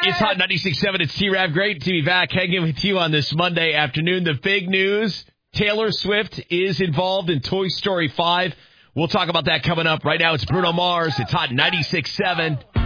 It's Hot 96.7. It's T-Rav. Great to be back hanging with you on this Monday afternoon. The big news, Taylor Swift is involved in Toy Story 5. We'll talk about that coming up. Right now, it's Bruno Mars. It's Hot 96.7.